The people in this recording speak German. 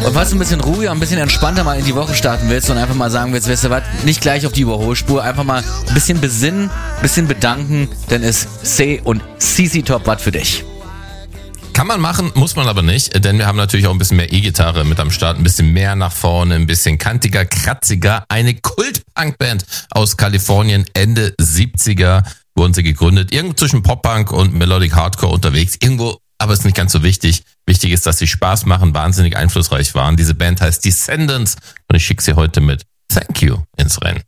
Und falls du ein bisschen ruhiger, ein bisschen entspannter mal in die Woche starten willst und einfach mal sagen willst, weißt du was, nicht gleich auf die Überholspur, einfach mal ein bisschen besinnen, ein bisschen bedanken, dann ist C und CC Top was für dich. Kann man machen, muss man aber nicht, denn wir haben natürlich auch ein bisschen mehr E-Gitarre mit am Start, ein bisschen mehr nach vorne, ein bisschen kantiger, kratziger. Eine Kult-Punk-Band aus Kalifornien, Ende 70er wurden sie gegründet. Irgendwo zwischen Pop-Punk und Melodic Hardcore unterwegs. Irgendwo, aber ist nicht ganz so wichtig. Wichtig ist, dass sie Spaß machen, wahnsinnig einflussreich waren. Diese Band heißt Descendants und ich schicke sie heute mit Thank You ins Rennen.